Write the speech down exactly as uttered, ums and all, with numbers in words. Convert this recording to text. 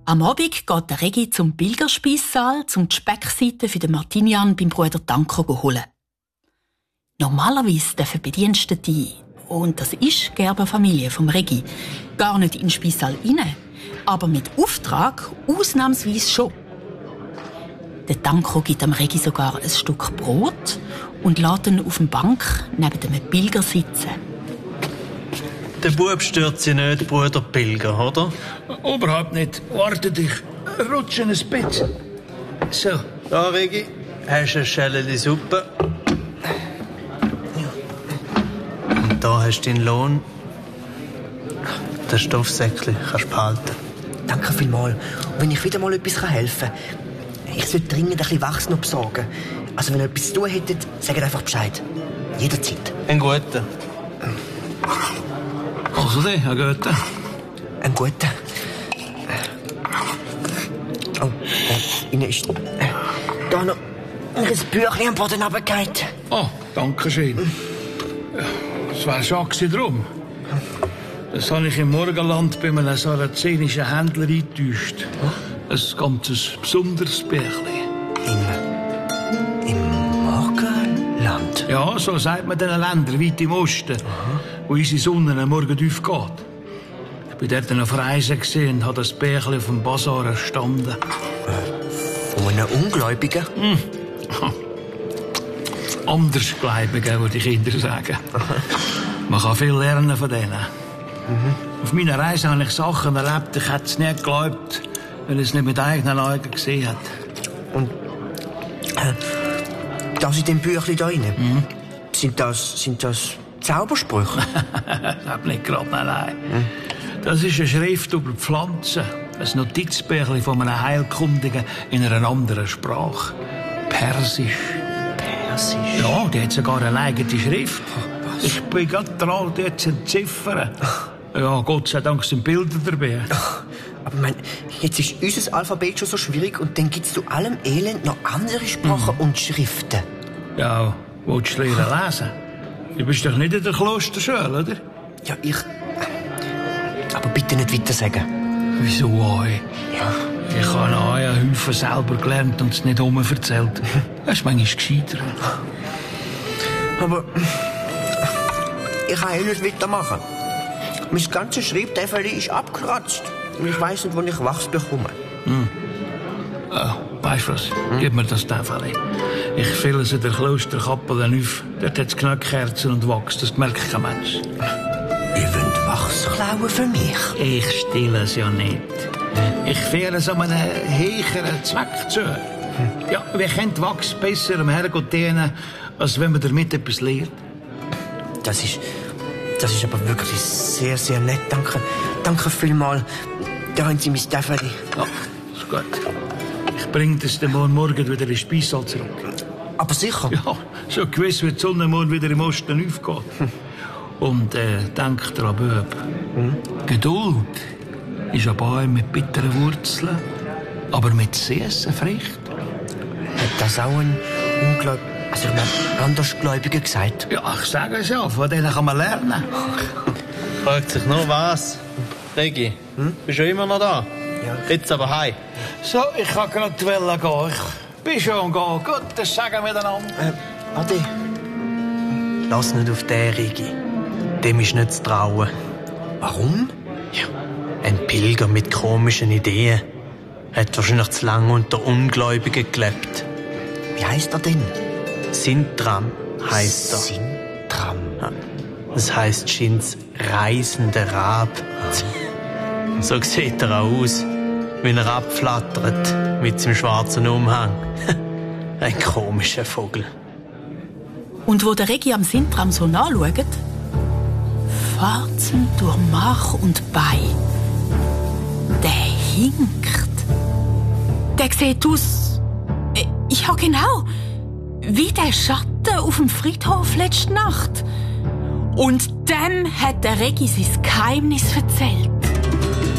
Am Abend geht der Regi zum Pilgerspeissaal, um die Speckseite für den Martinian beim Bruder Danko zu holen. Normalerweise dürfen Bedienstete, und das ist die Gerberfamilie vom Regi, gar nicht in den Speissaal rein, aber mit Auftrag ausnahmsweise schon. Der Danko gibt dem Regi sogar ein Stück Brot und lässt ihn auf der Bank neben dem Pilger sitzen. Der Bub stört sie nicht, Bruder Pilger, oder? Überhaupt nicht. Warte dich. Rutsch in ein Bett. So. Da, Regi, hast du eine Schelle Suppe. Und da hast du deinen Lohn. Das Stoffsäckchen kannst du behalten. Danke vielmals. Und wenn ich wieder mal etwas helfen kann, ich sollte dringend ein bisschen Wachs noch besorgen. Also wenn ihr etwas zu tun hättet, sagt einfach Bescheid. Jederzeit. Ein guter. Also der, ein guter. Ein guter. Oh, äh, Ihnen ist äh, da noch ein Büchlein am Boden runtergefallen. Oh, danke schön. Das wäre schon drum. Das habe ich im Morgenland bei einem sarazenischen Händler eingetäuscht. Ein ganz besonderes Bärchen. Im, Im Morgenland? Ja, so sagt man den Ländern weit im Osten, aha, wo unsere Sonne am Morgen aufgeht. Ich bin dort auf Reisen gesehen und habe das Bärchen auf dem Basar erstanden. Äh, von einem Ungläubigen? Hm. Andersgläubigen, würde die Kinder sagen. Aha. Man kann viel lernen von denen. Mhm. Auf meiner Reise habe ich Sachen erlebt, ich hätte es nicht geglaubt, wenn ich es nicht mit eigenen Augen gesehen hat. Und äh, das in dem Büchlein da rein, mhm, sind das, sind das Zaubersprüche? Das nicht gerade, nein, nein. Mhm. Das ist eine Schrift über Pflanzen. Ein Notizbüchlein von einem Heilkundigen in einer anderen Sprache. Persisch. Persisch? Ja, die hat sogar eine eigene Schrift. Was? Ich bin gerade dran, die zu entziffern. Ja, Gott sei Dank sind Bilder dabei. Aber mein, jetzt ist unser Alphabet schon so schwierig und dann gibt es zu allem Elend noch andere Sprachen mhm. und Schriften. Ja, willst du lernen lesen? Du bist doch nicht in der Klosterschule, oder? Ja, ich... Aber bitte nicht weiter sagen. Wieso euch? Ja. Ich habe auch einen Haufen selber gelernt und es nicht um erzählt. Das ist manchmal gescheiter. Aber... Ich kann eh nicht weitermachen. Mein ganzes Schreibtäfel ist abgekratzt. Und ich weiss nicht, wo ich Wachs bekomme. Hm. Oh, weißt du was? Hm? Gib mir das Täfel. Ich fülle es in der Klosterkappe auf. Dort hat es Knöckkerzen und Wachs. Das merkt kein Mensch. Ihr wollt Wachs klauen für mich? Ich stehle es ja nicht. Ich führe es an einen höheren Zweck zu. Hm. Ja, wir können Wachs besser am Herrgott dienen, als wenn man damit etwas lehrt. Das ist... Das ist aber wirklich sehr, sehr nett. Danke. Danke vielmals. Da haben Sie mein Täfeli. Ja, ist gut. Ich bringe das den morgen wieder in den Speissaal zurück. Aber sicher? Ja, schon gewiss wird die Sonne morgen wieder im Osten aufgehen. Hm. Und äh, denk dran, Bub. Hm? Geduld ist ein Baum mit bitteren Wurzeln, aber mit süßen Früchten. Hat das auch ein Unglaub... Also, ich meine, Andersgläubiger gesagt. Ja, ich sage es ja, von denen kann man lernen. Fragt sich nur was. Regi, hm? Bist du immer noch da? Ja. Jetzt aber heim. So, ich kann gerade die Welle gehen. Ich bin schon gehen. Gut, das sagen wir miteinander. Äh, Adi. Lass nicht auf den, Regi. Dem ist nicht zu trauen. Warum? Ja, ein Pilger mit komischen Ideen. Hat wahrscheinlich zu lange unter Ungläubigen gelebt. Wie heisst er denn? Sintram heisst er. Sintram? Ja. Das heisst Schins reisender Rab. So sieht er auch aus, wenn er abflattert mit seinem schwarzen Umhang. Ein komischer Vogel. Und wo der Regi am Sintram so nachschaut, Warzen durch Mark und Bein. Der hinkt. Der sieht aus... Ja, genau. Wie der Schatten auf dem Friedhof letzte Nacht. Und dem hat der Regi sein Geheimnis erzählt.